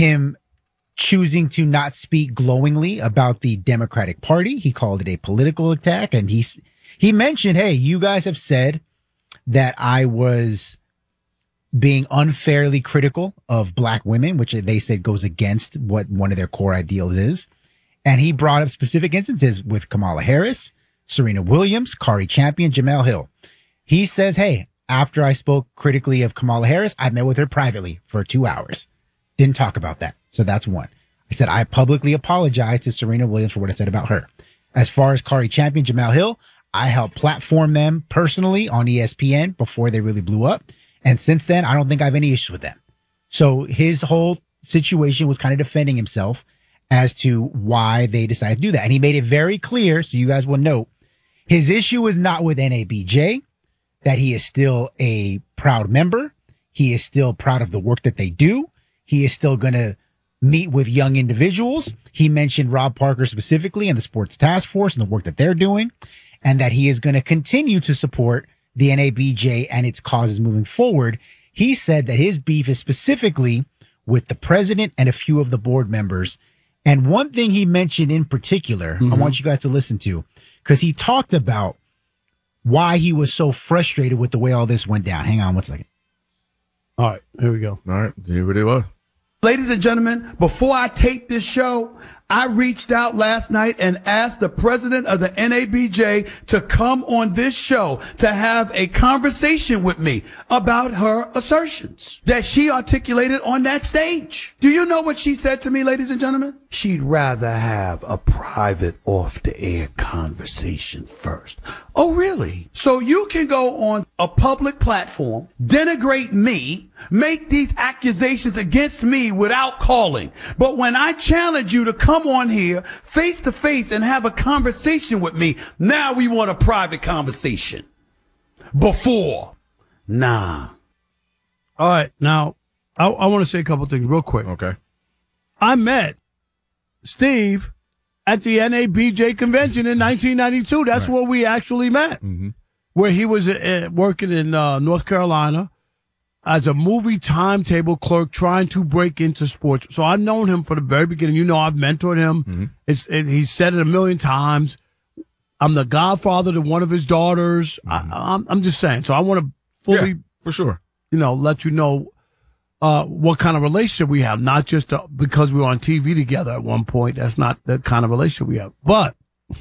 him choosing to not speak glowingly about the Democratic Party. He called it a political attack. And he mentioned, hey, you guys have said that I was being unfairly critical of black women, which they said goes against what one of their core ideals is. And he brought up specific instances with Kamala Harris, Serena Williams, Kari Champion, Jamel Hill. He says, hey, after I spoke critically of Kamala Harris, I met with her privately for 2 hours. Didn't talk about that. So that's one. I said, I publicly apologize to Serena Williams for what I said about her. As far as Kari Champion, Jamel Hill, I helped platform them personally on ESPN before they really blew up. And since then, I don't think I have any issues with them. So his whole situation was kind of defending himself as to why they decided to do that. And he made it very clear, so you guys will note, his issue is not with NABJ, that he is still a proud member. He is still proud of the work that they do. He is still going to meet with young individuals. He mentioned Rob Parker specifically and the Sports Task Force and the work that they're doing, and that he is going to continue to support the NABJ and its causes moving forward. He said that his beef is specifically with the president and a few of the board members. And one thing he mentioned in particular, I want you guys to listen to, because he talked about why he was so frustrated with the way all this went down. Hang on 1 second. All right, here we go. All right, here it was. Ladies and gentlemen, before I tape this show, I reached out last night and asked the president of the NABJ to come on this show to have a conversation with me about her assertions that she articulated on that stage. Do you know what she said to me, ladies and gentlemen? She'd rather have a private off-the-air conversation first. Oh, really? So you can go on a public platform, denigrate me, make these accusations against me without calling. But when I challenge you to come on here face to face and have a conversation with me, now we want a private conversation. Before, nah. All right, now I want to say a couple things real quick. Okay. I met Steve at the NABJ convention in 1992. That's where we actually met, where he was working in North Carolina as a movie timetable clerk trying to break into sports. So I've known him from the very beginning. You know, I've mentored him. He's said it a million times. I'm the godfather to one of his daughters. I'm just saying. So I want to fully, for sure, let you know what kind of relationship we have, not just because we were on TV together at one point. That's not the kind of relationship we have. But,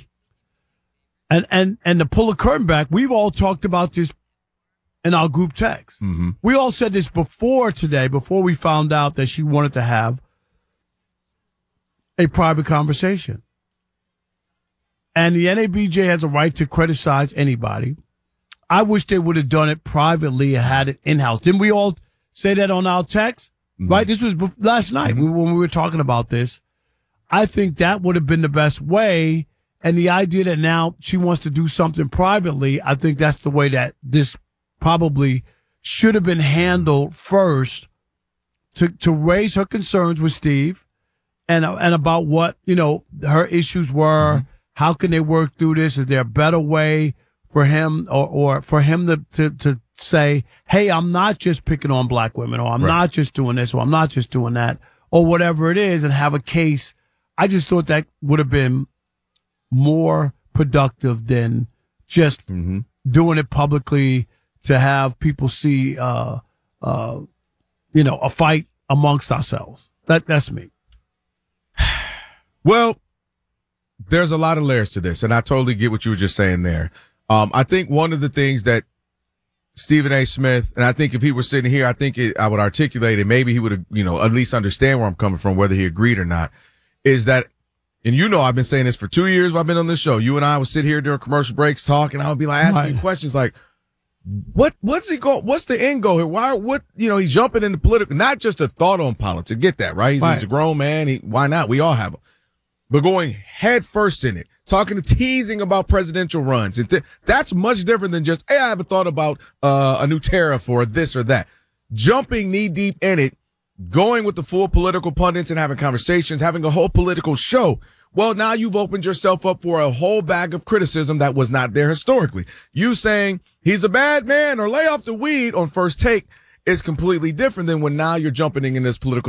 and to pull the curtain back, we've all talked about this in our group text. We all said this before today, before we found out that she wanted to have a private conversation. And the NABJ has a right to criticize anybody. I wish they would have done it privately and had it in-house. Didn't we all say that on our text? Right? This was last night when we were talking about this. I think that would have been the best way. And the idea that now she wants to do something privately, I think that's the way that this probably should have been handled first, to raise her concerns with Steve and about what, her issues were. How can they work through this? Is there a better way for him or for him to say, hey, I'm not just picking on black women, or I'm not just doing this, or I'm not just doing that, or whatever it is, and have a case? I just thought that would have been more productive than just doing it publicly to have people see, a fight amongst ourselves. That's me. Well, there's a lot of layers to this, and I totally get what you were just saying there. I think one of the things that Stephen A. Smith, and I think if he were sitting here, I would articulate it. Maybe he would have, at least understand where I'm coming from, whether he agreed or not, is that, and I've been saying this for 2 years while I've been on this show. You and I would sit here during commercial breaks talk, and I would be like asking you questions like, what's the end goal here? He's jumping into political, not just a thought on politics. Get that, right? He's a grown man. Why not? We all have them. But going head first in it, teasing about presidential runs. And that's much different than just, hey, I have a thought about a new tariff or this or that. Jumping knee deep in it, going with the full political pundits and having conversations, having a whole political show. Well, now you've opened yourself up for a whole bag of criticism that was not there historically. You saying he's a bad man or lay off the weed on First Take is completely different than when now you're jumping in this political